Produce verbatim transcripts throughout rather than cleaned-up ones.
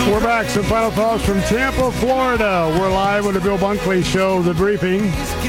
We're back. Some final thoughts from Tampa, Florida. We're live with the Bill Bunkley Show, The Briefing.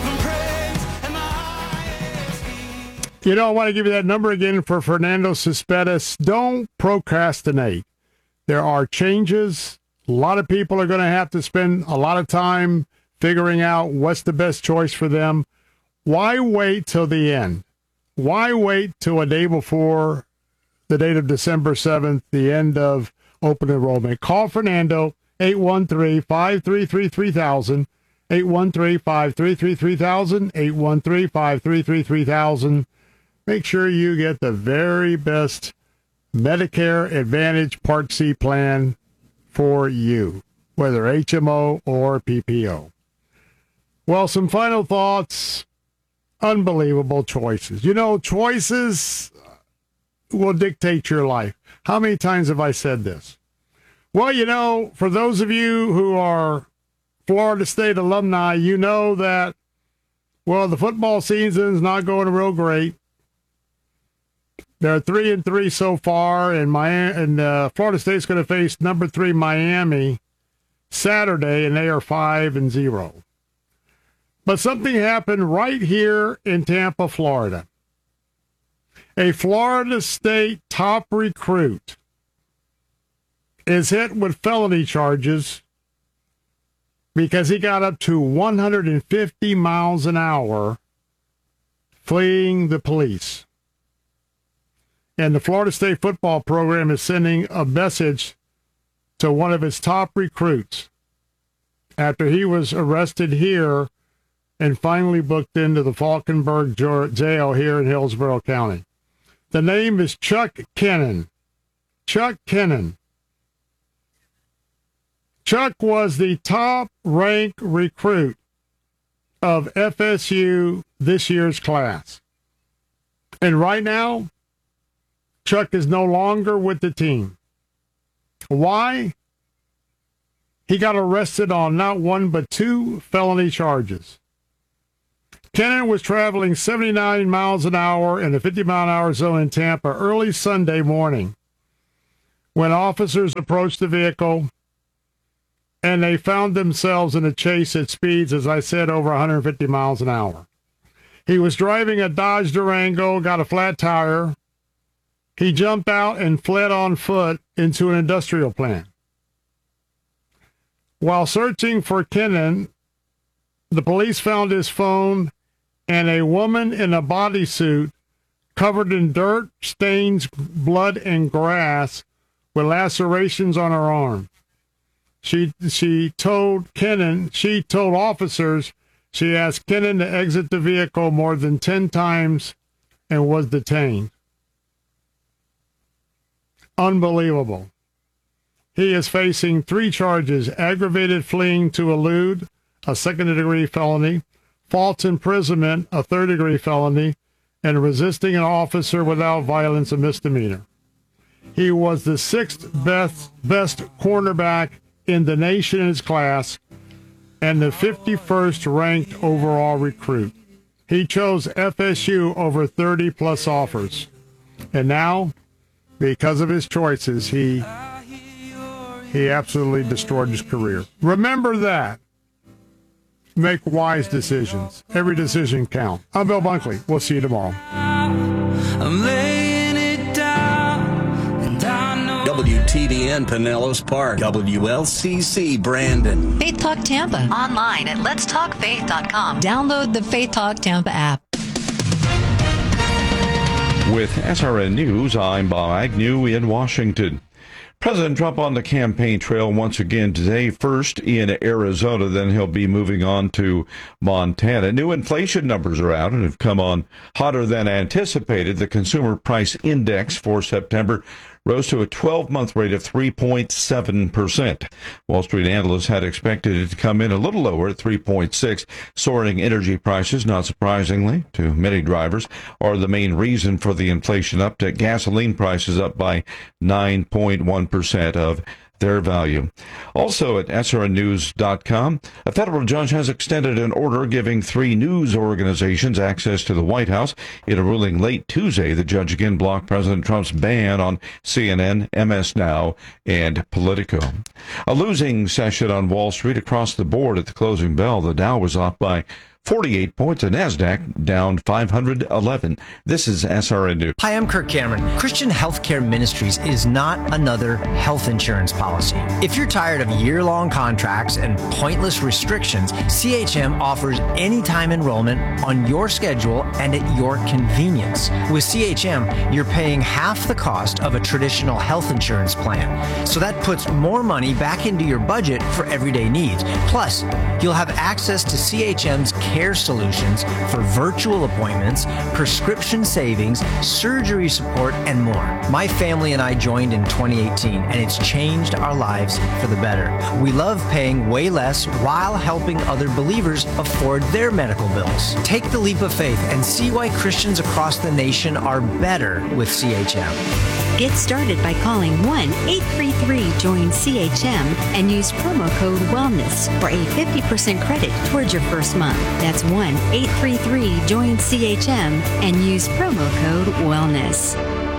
You know, I want to give you that number again for Fernando Cespedes. Don't procrastinate. There are changes. A lot of people are going to have to spend a lot of time figuring out what's the best choice for them. Why wait till the end? Why wait till a day before the date of December seventh, the end of open enrollment? Call Fernando, eight one three, five three three, three thousand, eight one three, five three three, three thousand, eight one three, five three three, three thousand. Make sure you get the very best Medicare Advantage Part C plan for you, whether H M O or P P O. Well, some final thoughts. Unbelievable choices. You know, choices will dictate your life. How many times have I said this? Well, you know, for those of you who are Florida State alumni, you know that, well, the football season's not going real great. They're three and three so far, and Miami, and uh, Florida State's going to face number three Miami Saturday, and they are five and zero. But something happened right here in Tampa, Florida. A Florida State top recruit is hit with felony charges because he got up to one hundred fifty miles an hour fleeing the police. And the Florida State football program is sending a message to one of its top recruits after he was arrested here and finally booked into the Falkenberg jail here in Hillsborough County. The name is Chuck Kennan. Chuck Kennan. Chuck was the top-ranked recruit of F S U this year's class. And right now, Chuck is no longer with the team. Why? He got arrested on not one but two felony charges. Kennan was traveling seventy-nine miles an hour in a fifty mile an hour zone in Tampa early Sunday morning when officers approached the vehicle and they found themselves in a chase at speeds, as I said, over one hundred fifty miles an hour. He was driving a Dodge Durango, got a flat tire. He jumped out and fled on foot into an industrial plant. While searching for Kennan, the police found his phone and a woman in a bodysuit covered in dirt, stains, blood, and grass with lacerations on her arm. She she told Kennan, she told officers she asked Kennan to exit the vehicle more than ten times and was detained. Unbelievable. He is facing three charges: aggravated fleeing to elude, a second-degree felony; false imprisonment, a third-degree felony; and resisting an officer without violence, a misdemeanor. He was the sixth best, best cornerback in the nation in his class and the fifty-first ranked overall recruit. He chose F S U over thirty-plus offers. And now, because of his choices, he, he absolutely destroyed his career. Remember that. Make wise decisions. Every decision counts. I'm Bill Bunkley. We'll see you tomorrow. I'm laying it down, and I know W T D N Pinellas Park, W L C C Brandon. Faith Talk Tampa. Online at lets talk faith dot com. Download the Faith Talk Tampa app. With S R N News, I'm Bob Agnew in Washington. President Trump on the campaign trail once again today, first in Arizona, then he'll be moving on to Montana. New inflation numbers are out and have come on hotter than anticipated. The Consumer Price Index for September rose to a twelve-month rate of three point seven percent. Wall Street analysts had expected it to come in a little lower at three point six. Soaring energy prices, not surprisingly to many drivers, are the main reason for the inflation uptick. Gasoline prices up by nine point one percent of their value. Also at S R N news dot com, a federal judge has extended an order giving three news organizations access to the White House. In a ruling late Tuesday, the judge again blocked President Trump's ban on C N N, M S Now, and Politico. A losing session on Wall Street across the board at the closing bell. The Dow was off by forty-eight points, the NASDAQ down five hundred eleven. This is S R N News. Hi, I'm Kirk Cameron. Christian Healthcare Ministries is not another health insurance policy. If you're tired of year-long contracts and pointless restrictions, C H M offers anytime enrollment on your schedule and at your convenience. With C H M, you're paying half the cost of a traditional health insurance plan. So that puts more money back into your budget for everyday needs. Plus, you'll have access to C H M's care solutions for virtual appointments, prescription savings, surgery support, and more. My family and I joined in twenty eighteen, and it's changed our lives for the better. We love paying way less while helping other believers afford their medical bills. Take the leap of faith and see why Christians across the nation are better with C H M. Get started by calling one eight three three join C H M and use promo code WELLNESS for a fifty percent credit towards your first month. That's one eight three three join C H M and use promo code WELLNESS.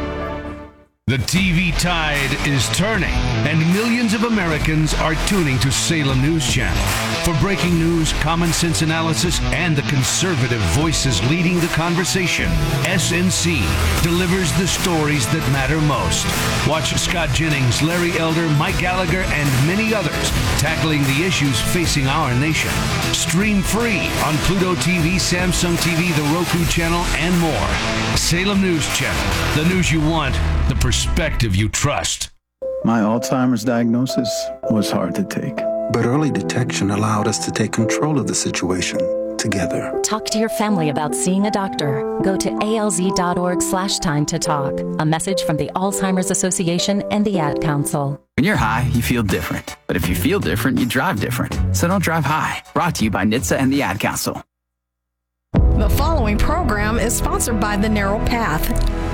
The T V tide is turning, and millions of Americans are tuning to Salem News Channel. For breaking news, common sense analysis, and the conservative voices leading the conversation, S N C delivers the stories that matter most. Watch Scott Jennings, Larry Elder, Mike Gallagher, and many others tackling the issues facing our nation. Stream free on Pluto T V, Samsung T V, the Roku channel, and more. Salem News Channel, the news you want, the perspective you trust. My Alzheimer's diagnosis was hard to take. But early detection allowed us to take control of the situation together. Talk to your family about seeing a doctor. Go to alz.org slash time to talk. A message from the Alzheimer's Association and the Ad Council. When you're high, you feel different. But if you feel different, you drive different. So don't drive high. Brought to you by N H T S A and the Ad Council. The following program is sponsored by The Narrow Path.